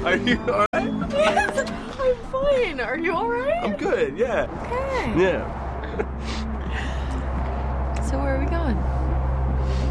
Are you alright? Yes, I'm fine. Are you alright? I'm good, yeah. Okay. Yeah.